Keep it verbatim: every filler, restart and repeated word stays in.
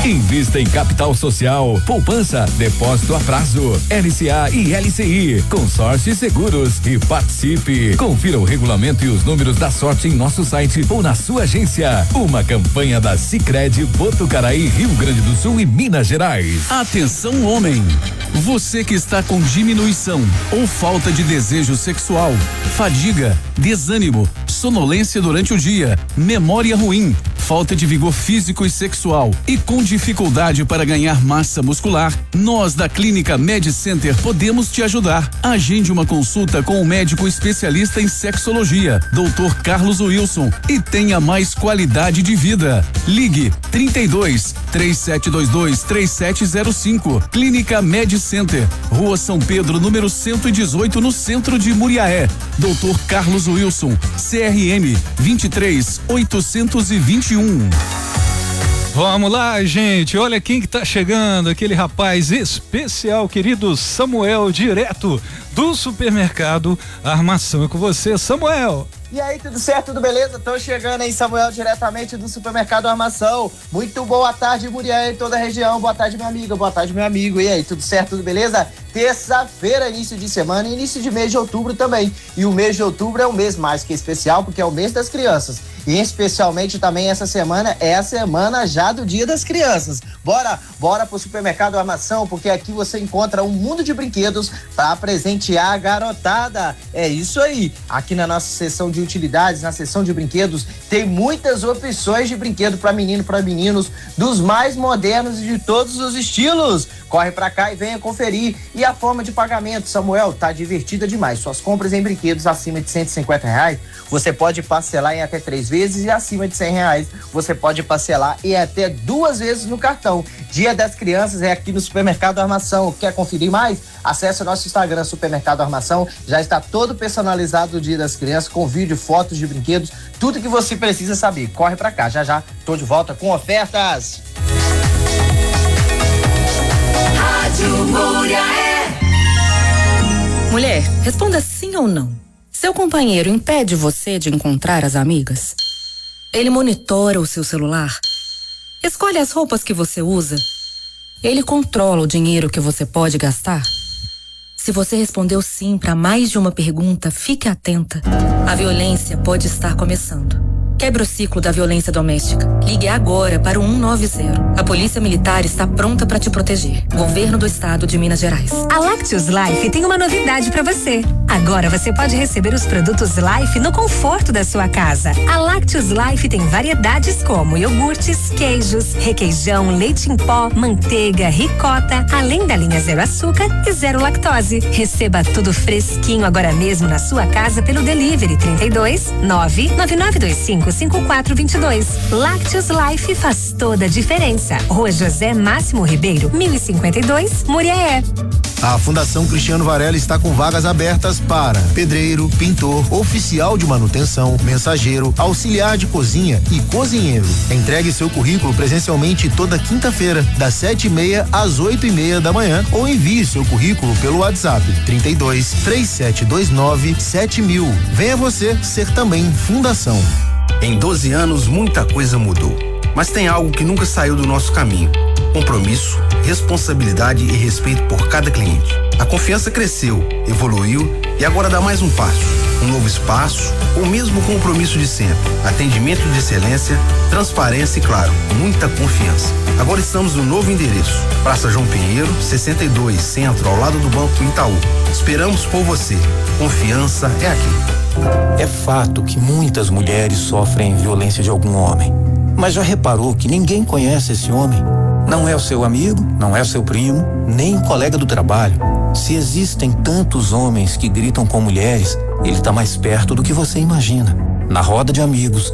Invista em capital social, poupança, depósito a prazo, L C A e L C I, consórcio e seguros e participe. Confira o regulamento e os números da sorte em nosso site ou na sua agência. Uma campanha da Sicredi Botucaraí, Rio Grande do Sul e Minas Gerais. Atenção, homem! Você que está com diminuição ou falta de desejo sexual, fadiga, desânimo, sonolência durante o dia, memória ruim, falta de vigor físico e sexual e com dificuldade para ganhar massa muscular, nós da Clínica Med Center podemos te ajudar. Agende uma consulta com o médico especialista em sexologia, doutor Carlos Wilson, e tenha mais qualidade de vida. Ligue trinta e dois, três sete dois dois, três sete zero cinco. Clínica Med Center, Rua São Pedro, número cento e dezoito, no centro de Muriaé. doutor Carlos Wilson, C R M vinte e três, oitocentos e vinte e um. Vamos lá, gente, olha quem que tá chegando, aquele rapaz especial, querido Samuel, direto do supermercado Armação. É com você, Samuel. E aí, tudo certo, tudo beleza? Tô chegando aí, Samuel, diretamente do supermercado Armação. Muito boa tarde, Muriel, e toda a região. Boa tarde, minha amiga. Boa tarde, meu amigo. E aí, tudo certo, tudo beleza? Terça-feira, início de semana e início de mês de outubro também. E o mês de outubro é um mês mais que especial, porque é o mês das crianças. E especialmente também essa semana é a semana já do Dia das Crianças. Bora, bora pro supermercado Armação, porque aqui você encontra um mundo de brinquedos para presentear a garotada. É isso aí. Aqui na nossa seção de utilidades, na seção de brinquedos, tem muitas opções de brinquedo para menino, para meninos, dos mais modernos e de todos os estilos. Corre pra cá e venha conferir. E a forma de pagamento, Samuel, tá divertida demais. Suas compras em brinquedos acima de cento e cinquenta reais, você pode parcelar em até três vezes, e acima de cem reais, você pode parcelar em até duas vezes no cartão. Dia das Crianças é aqui no Supermercado Armação. Quer conferir mais? Acesse o nosso Instagram, Supermercado Armação. Já está todo personalizado o Dia das Crianças, com vídeo, fotos de brinquedos, tudo que você precisa saber. Corre pra cá, já já tô de volta com ofertas. Mulher, responda sim ou não. Seu companheiro impede você de encontrar as amigas? Ele monitora o seu celular? Escolhe as roupas que você usa? Ele controla o dinheiro que você pode gastar? Se você respondeu sim para mais de uma pergunta, fique atenta. A violência pode estar começando. Quebre o ciclo da violência doméstica. Ligue agora para o um nove zero. A Polícia Militar está pronta para te proteger. Governo do Estado de Minas Gerais. A Lactus Life tem uma novidade para você. Agora você pode receber os produtos Life no conforto da sua casa. A Lactus Life tem variedades como iogurtes, queijos, requeijão, leite em pó, manteiga, ricota, além da linha zero açúcar e zero lactose. Receba tudo fresquinho agora mesmo na sua casa pelo delivery trinta e dois, nove nove nove dois cinco cinco quatro dois dois. Lactus Life faz toda a diferença. Rua José Máximo Ribeiro, mil e cinquenta e dois, Muriaé. A Fundação Cristiano Varela está com vagas abertas para pedreiro, pintor, oficial de manutenção, mensageiro, auxiliar de cozinha e cozinheiro. Entregue seu currículo presencialmente toda quinta-feira, das sete e meia às oito e meia da manhã, ou envie seu currículo pelo WhatsApp trinta e dois, três sete dois nove, sete mil. Venha você ser também Fundação. Em doze anos, muita coisa mudou, mas tem algo que nunca saiu do nosso caminho: compromisso, responsabilidade e respeito por cada cliente. A confiança cresceu, evoluiu e agora dá mais um passo. Um novo espaço, o mesmo compromisso de sempre. Atendimento de excelência, transparência e, claro, muita confiança. Agora estamos no novo endereço: Praça João Pinheiro, sessenta e dois, Centro, ao lado do Banco Itaú. Esperamos por você. Confiança é aqui. É fato que muitas mulheres sofrem violência de algum homem. Mas já reparou que ninguém conhece esse homem? Não é o seu amigo, não é o seu primo, nem o colega do trabalho. Se existem tantos homens que gritam com mulheres, ele está mais perto do que você imagina. Na roda de amigos,